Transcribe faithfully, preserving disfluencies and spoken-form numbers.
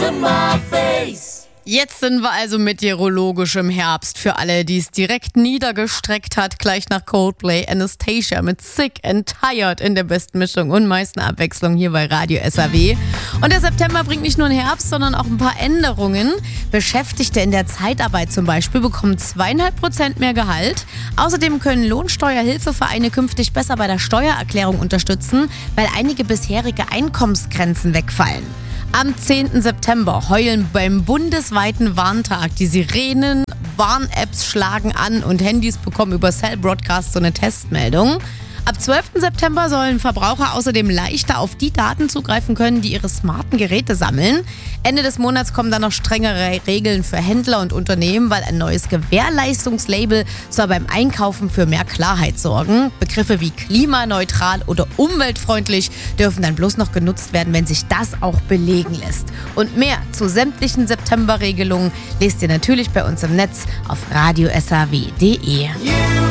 to my face. Jetzt sind wir also meteorologisch im Herbst. Für alle, die es direkt niedergestreckt hat, gleich nach Coldplay, Anastasia mit Sick and Tired in der besten Mischung und meisten Abwechslung hier bei Radio S A W. Und der September bringt nicht nur einen Herbst, sondern auch ein paar Änderungen. Beschäftigte in der Zeitarbeit zum Beispiel bekommen zweieinhalb Prozent mehr Gehalt. Außerdem können Lohnsteuerhilfevereine künftig besser bei der Steuererklärung unterstützen, weil einige bisherige Einkommensgrenzen wegfallen. Am zehnten September heulen beim bundesweiten Warntag die Sirenen, Warn-Apps schlagen an und Handys bekommen über Cell Broadcast so eine Testmeldung. Ab zwölften September sollen Verbraucher außerdem leichter auf die Daten zugreifen können, die ihre smarten Geräte sammeln. Ende des Monats kommen dann noch strengere Regeln für Händler und Unternehmen, weil ein neues Gewährleistungslabel soll beim Einkaufen für mehr Klarheit sorgen. Begriffe wie klimaneutral oder umweltfreundlich dürfen dann bloß noch genutzt werden, wenn sich das auch belegen lässt. Und mehr zu sämtlichen Septemberregelungen lest ihr natürlich bei uns im Netz auf radio s a w punkt d e.